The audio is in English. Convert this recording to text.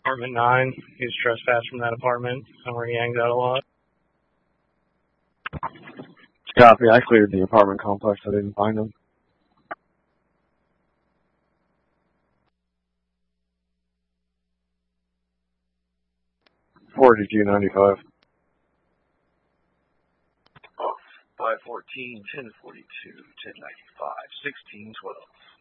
apartment 9. He was trespassed from that apartment, somewhere he hangs out a lot. Copy. I cleared the apartment complex. I didn't find him. 4295. 514, 1042, 1095, 1612.